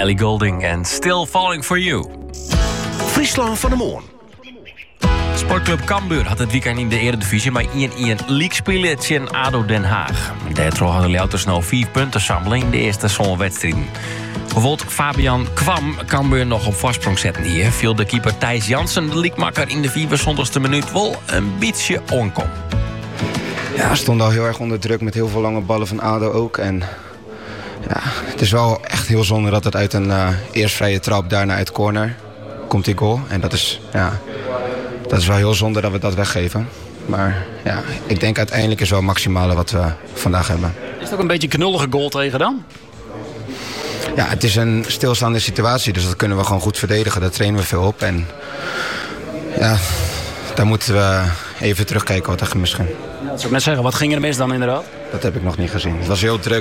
Ellie Goulding en Still Falling For You. Friesland van de Moon. Sportclub Cambuur had het weekend in de Eredivisie maar 1-1 league spelen tegen ADO Den Haag. Daardoor hadden de Leeuwers nou 4 punten samen in de eerste zonwedstrijden. Bijvoorbeeld Fabian kwam Cambuur nog op voorsprong zetten hier. Viel de keeper Thijs Jansen, de leaguemakker, in de 74e minuut wel een beetje onkom. Ja, we stonden al heel erg onder druk met heel veel lange ballen van ADO ook. En ja, het is wel echt heel zonde dat het uit een eerst vrije trap, daarna uit corner komt die goal. En dat is wel heel zonde dat we dat weggeven. Maar ja, ik denk uiteindelijk is wel het maximale wat we vandaag hebben. Is het ook een beetje een knullige goal tegen dan? Ja, het is een stilstaande situatie, dus dat kunnen we gewoon goed verdedigen. Daar trainen we veel op. En ja, daar moeten we even terugkijken wat er misschien. Ja, dat zou ik net zeggen. Wat ging er mis dan inderdaad? Dat heb ik nog niet gezien. Het was heel druk.